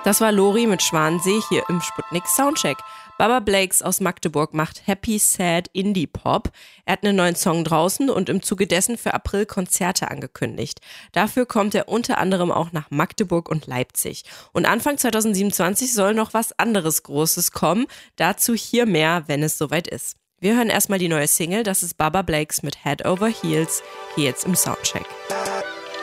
Das war Lori mit Schwansee hier im Sputnik Soundcheck. Baba Blakes aus Magdeburg macht Happy Sad Indie Pop. Er hat einen neuen Song draußen und im Zuge dessen für April Konzerte angekündigt. Dafür kommt er unter anderem auch nach Magdeburg und Leipzig. Und Anfang 2027 soll noch was anderes Großes kommen. Dazu hier mehr, wenn es soweit ist. Wir hören erstmal die neue Single, das ist Baba Blakes mit Head Over Heels, hier jetzt im Soundcheck.